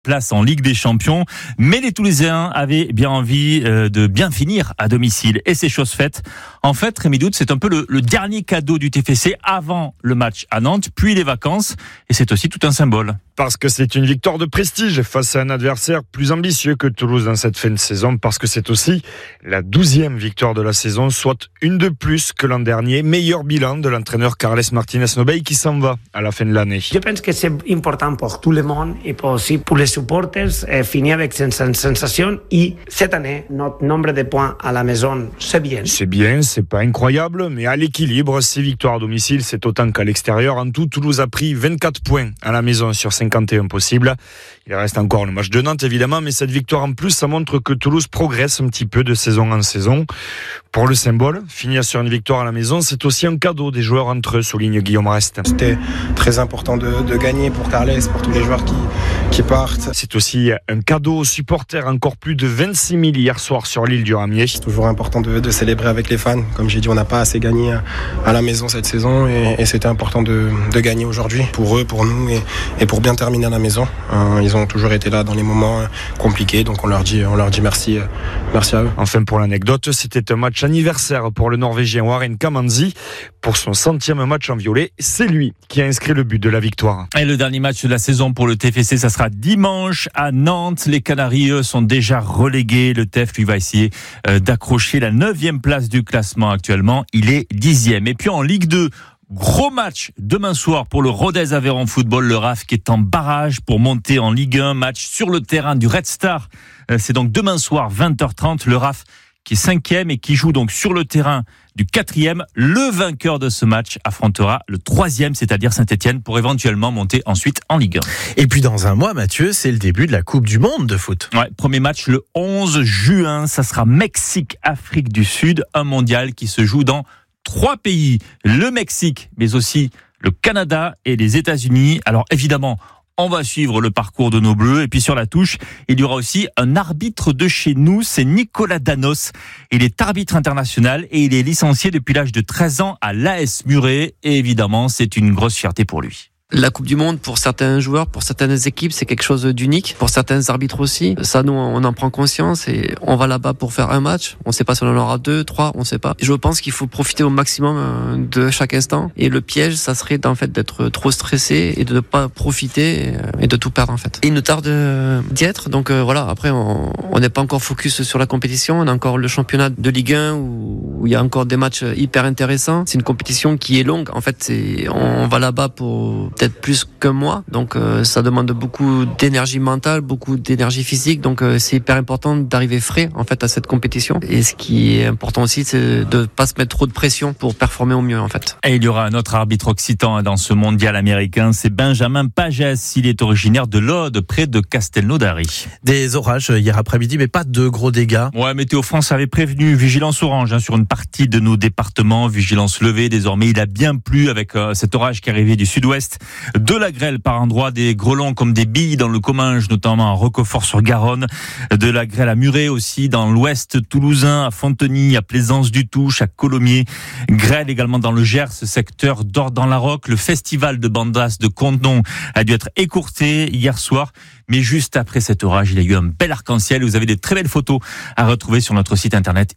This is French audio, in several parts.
place en Ligue des Champions, mais les Toulousains avaient bien envie de bien finir à domicile, et c'est chose faite. En fait, Rémi Doute, c'est un peu le dernier cadeau du TFC avant le match à Nantes, puis les vacances, et c'est aussi tout un symbole. Parce que c'est une victoire de prestige face à un adversaire plus ambitieux que Toulouse dans cette fin de saison, parce que c'est aussi la 12e victoire de la saison, soit une de plus que l'an dernier. Meilleur bilan de l'entraîneur Carles Martínez-Nobel qui s'en va à la fin de l'année. Je pense que c'est important pour tout le monde et aussi pour les supporters finir avec cette sensation. Et cette année, notre nombre de points à la maison, c'est bien. C'est bien, c'est pas incroyable, mais à l'équilibre, 6 victoires à domicile, c'est autant qu'à l'extérieur. En tout, Toulouse a pris 24 points à la maison sur 51 possibles. Il reste encore le match de Nantes, évidemment, mais cette victoire en plus, ça montre que Toulouse progresse un petit peu de saison en saison. Pour le symbole, finir sur une victoire à la maison, c'est aussi un cadeau des joueurs entre eux, souligne Guillaume Rest. C'était très important de gagner pour Carles, pour tous les joueurs qui partent. C'est aussi un cadeau aux supporters, encore plus de 26 000 hier soir sur l'île du Ramier. C'est toujours important de célébrer avec les fans. Comme j'ai dit, on n'a pas assez gagné à la maison cette saison et c'était important de gagner aujourd'hui pour eux, pour nous et pour bien terminer à la maison. Ils ont toujours été là dans les moments compliqués, donc on leur dit merci à eux. Enfin, pour l'anecdote, c'était un match anniversaire pour le Norvégien Warren Kamanzi. Pour son 100e match en violet, c'est lui qui a inscrit le but de la victoire. Et le dernier match de la saison pour le TFC, ça sera dimanche à Nantes. Les Canaries, eux, sont déjà relégués. Le TEF, lui, va essayer d'accrocher la 9e place du classement actuellement. Il est 10e. Et puis en Ligue 2, gros match demain soir pour le Rodez Aveyron Football, le RAF qui est en barrage pour monter en Ligue 1, match sur le terrain du Red Star. C'est donc demain soir 20h30, le RAF qui est 5e et qui joue donc sur le terrain du 4e. Le vainqueur de ce match affrontera le 3e, c'est-à-dire Saint-Etienne, pour éventuellement monter ensuite en Ligue 1. Et puis dans un mois, Mathieu, c'est le début de la Coupe du Monde de foot. Ouais, premier match le 11 juin, ça sera Mexique-Afrique du Sud, un mondial qui se joue dans 3 pays, le Mexique, mais aussi le Canada et les États-Unis. Alors évidemment, on va suivre le parcours de nos Bleus. Et puis sur la touche, il y aura aussi un arbitre de chez nous, c'est Nicolas Danos. Il est arbitre international et il est licencié depuis l'âge de 13 ans à l'AS Muret. Et évidemment, c'est une grosse fierté pour lui. La Coupe du Monde, pour certains joueurs, pour certaines équipes, c'est quelque chose d'unique. Pour certains arbitres aussi. Ça, nous, on en prend conscience et on va là-bas pour faire un match. On sait pas si on en aura 2, 3, on sait pas. Je pense qu'il faut profiter au maximum de chaque instant. Et le piège, ça serait en fait d'être trop stressé et de ne pas profiter et de tout perdre en fait. Il nous tarde d'y être. Donc voilà, après, on n'est pas encore focus sur la compétition. On a encore le championnat de Ligue 1 où il y a encore des matchs hyper intéressants. C'est une compétition qui est longue. En fait, on va là-bas pour peut-être plus qu'un mois, donc ça demande beaucoup d'énergie mentale, beaucoup d'énergie physique, donc c'est hyper important d'arriver frais en fait à cette compétition. Et ce qui est important aussi, c'est de pas se mettre trop de pression pour performer au mieux en fait. Et il y aura un autre arbitre occitan dans ce mondial américain, c'est Benjamin Pagès. Il est originaire de l'Aude, près de Castelnaudary. Des orages hier après-midi, mais pas de gros dégâts. Ouais, Météo France avait prévenu vigilance orange sur une partie de nos départements, vigilance levée. Désormais, il a bien plu avec cet orage qui arrivait du sud-ouest. De la grêle par endroits, des grêlons comme des billes dans le Comminges, notamment à Roquefort-sur-Garonne. De la grêle à Muret aussi, dans l'ouest toulousain, à Fontenay, à Plaisance-du-Touche, à Colomiers. Grêle également dans le Gers, secteur d'Or-dans-la-Roque. Le festival de bandas de Contenon a dû être écourté hier soir. Mais juste après cet orage, il y a eu un bel arc-en-ciel. Vous avez des très belles photos à retrouver sur notre site internet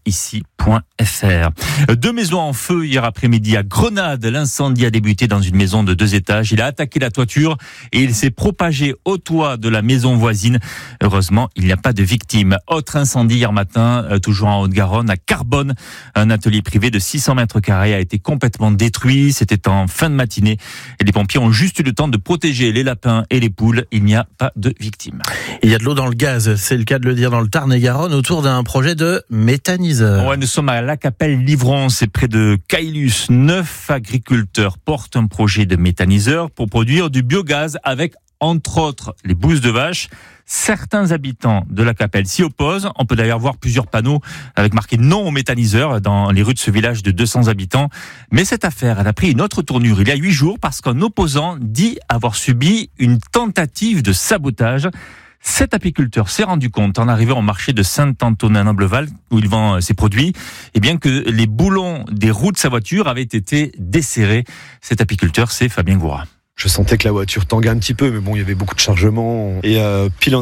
ici.fr. 2 maisons en feu hier après-midi à Grenade. L'incendie a débuté dans une maison de 2 étages. Il a attaqué la toiture et il s'est propagé au toit de la maison voisine. Heureusement, il n'y a pas de victimes. Autre incendie hier matin, toujours en Haute-Garonne, à Carbonne. Un atelier privé de 600 mètres carrés a été complètement détruit. C'était en fin de matinée et les pompiers ont juste eu le temps de protéger les lapins et les poules. Il n'y a pas de victimes. Il y a de l'eau dans le gaz, c'est le cas de le dire, dans le Tarn-et-Garonne, autour d'un projet de méthaniseur. Ouais, nous sommes à La Capelle-Livron, c'est près de Caylus. 9 agriculteurs portent un projet de méthaniseur pour produire du biogaz avec, entre autres, les bousses de vache. Certains habitants de La Capelle s'y opposent. On peut d'ailleurs voir plusieurs panneaux avec marqué non au méthaniseur dans les rues de ce village de 200 habitants. Mais cette affaire, elle a pris une autre tournure il y a 8 jours parce qu'un opposant dit avoir subi une tentative de sabotage. Cet apiculteur s'est rendu compte en arrivant au marché de Saint-Antonin-Nobleval où il vend ses produits, et bien que les boulons des roues de sa voiture avaient été desserrés. Cet apiculteur, c'est Fabien Goura. Je sentais que la voiture tanguait un petit peu, mais bon, il y avait beaucoup de chargement. Et pile en